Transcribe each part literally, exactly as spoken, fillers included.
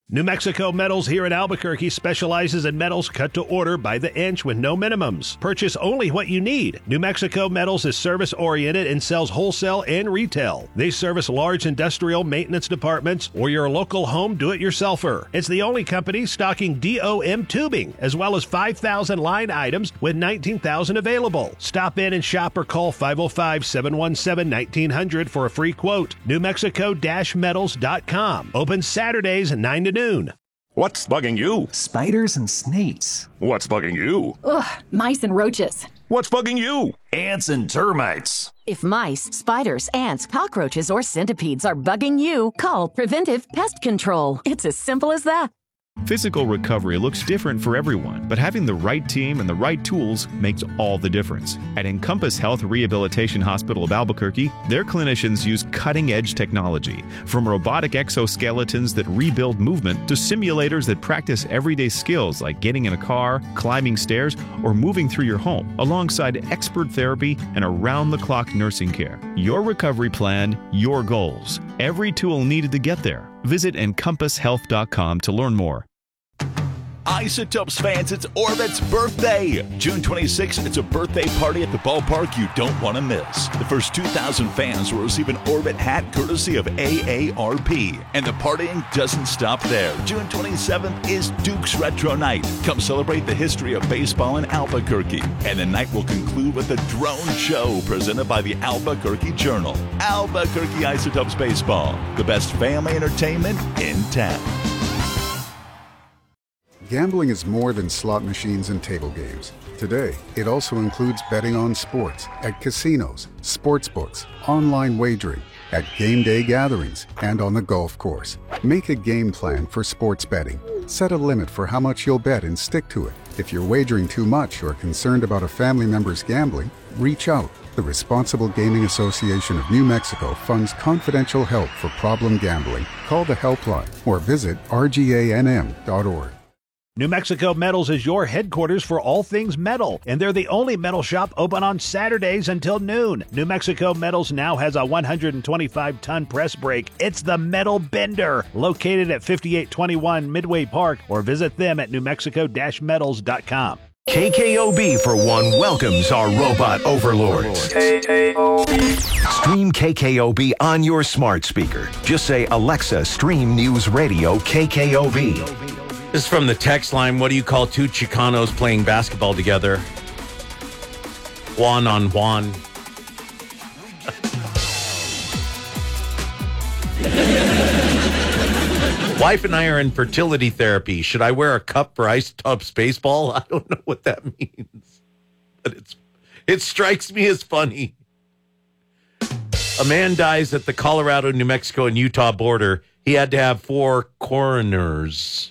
New Mexico Metals here in Albuquerque specializes in metals cut to order by the inch with no minimums. Purchase only what you need. New Mexico Metals is service-oriented and sells wholesale and retail. They service large industrial maintenance departments or your local home do-it-yourselfer. It's the only company stocking D O M tubing, as well as five thousand line items with nineteen thousand available. Stop in and shop or call five oh five, seven one seven, nineteen hundred for a free quote. New Mexico Metals dot com. Open Saturdays nine to noon. What's bugging you? Spiders and snakes. What's bugging you? Ugh, mice and roaches. What's bugging you? Ants and termites. If mice, spiders, ants, cockroaches, or centipedes are bugging you, call Preventive Pest Control. It's as simple as that. Physical recovery looks different for everyone, but having the right team and the right tools makes all the difference. At Encompass Health Rehabilitation Hospital of Albuquerque, their clinicians use cutting-edge technology, from robotic exoskeletons that rebuild movement to simulators that practice everyday skills like getting in a car, climbing stairs, or moving through your home, alongside expert therapy and around-the-clock nursing care. Your recovery plan, your goals. Every tool needed to get there. Visit encompass health dot com to learn more. Isotopes fans, it's Orbit's birthday! June twenty-sixth, it's a birthday party at the ballpark you don't want to miss. The first two thousand fans will receive an Orbit hat courtesy of A A R P. And the partying doesn't stop there. June twenty-seventh is Duke's Retro Night. Come celebrate the history of baseball in Albuquerque. And the night will conclude with a drone show presented by the Albuquerque Journal. Albuquerque Isotopes Baseball, the best family entertainment in town. Gambling is more than slot machines and table games. Today, it also includes betting on sports, at casinos, sports books, online wagering, at game day gatherings, and on the golf course. Make a game plan for sports betting. Set a limit for how much you'll bet and stick to it. If you're wagering too much or concerned about a family member's gambling, reach out. The Responsible Gaming Association of New Mexico funds confidential help for problem gambling. Call the helpline or visit R G A N M dot org. New Mexico Metals is your headquarters for all things metal, and they're the only metal shop open on Saturdays until noon. New Mexico Metals now has a one hundred twenty-five ton press brake. It's the Metal Bender, located at fifty-eight twenty-one Midway Park, or visit them at new mexico metals dot com. K K O B, for one, welcomes our robot overlords. K K O B. Stream K K O B on your smart speaker. Just say, Alexa, stream News Radio K K O B. This is from the text line. What do you call two Chicanos playing basketball together? Juan on Juan. Wife and I are in fertility therapy. Should I wear a cup for Isotopes baseball? I don't know what that means, but it's it strikes me as funny. A man dies at the Colorado, New Mexico, and Utah border. He had to have four coroners.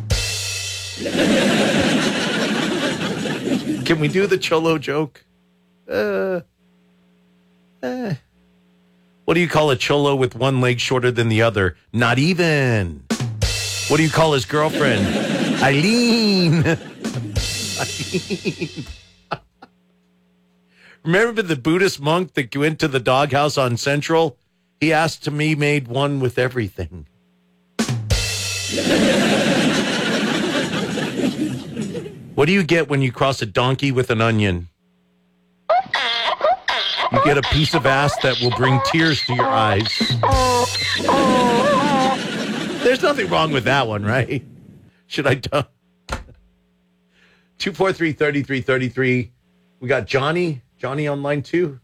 Can we do the Cholo joke? Uh, uh, what do you call a Cholo with one leg shorter than the other? Not even. What do you call his girlfriend? Eileen. Eileen. Remember the Buddhist monk that went to the doghouse on Central? He asked to be made one with everything. What do you get when you cross a donkey with an onion? You get a piece of ass that will bring tears to your eyes. There's nothing wrong with that one, right? Should I do? two four three, three three three three. We got Johnny. Johnny on line two.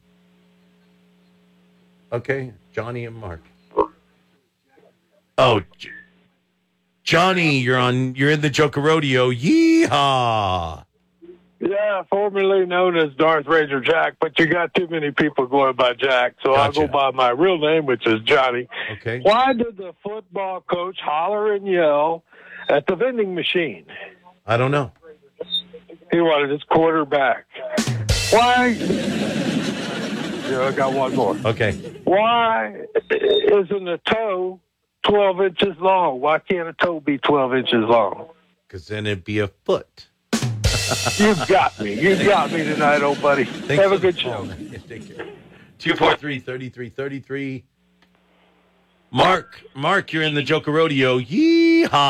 Okay. Johnny and Mark. Oh, J- Johnny, you're on. You're in the Joker Rodeo. Yeehaw! Yeah, formerly known as Darth Razor Jack, but you got too many people going by Jack, so Gotcha. I'll go by my real name, which is Johnny. Okay. Why did the football coach holler and yell at the vending machine? I don't know. He wanted his quarterback. Why? Yeah, I got one more. Okay. Why isn't a toe twelve inches long? Why can't a toe be twelve inches long? Because then it'd be a foot. You got me. You got me tonight, old buddy. Thanks Have a for good the show. call, man. Yeah, take care. two four three, three three three three. Mark, Mark, you're in the Joker Rodeo. Yeehaw.